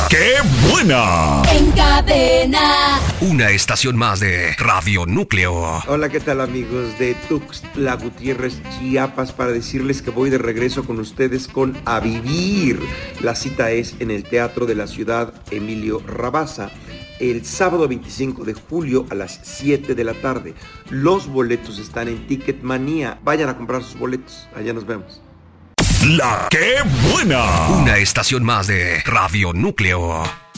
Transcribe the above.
¡Qué buena! En cadena. Una estación más de Radio Núcleo. Hola, ¿qué tal amigos de Tuxtla Gutiérrez, Chiapas? Para decirles que voy de regreso con ustedes con A Vivir. La cita es en el Teatro de la Ciudad Emilio Rabasa, el sábado 25 de julio a las 7 de la tarde. Los boletos están en Ticketmanía. Vayan a comprar sus boletos. Allá nos vemos. ¡La qué buena! Una estación más de Radio Núcleo.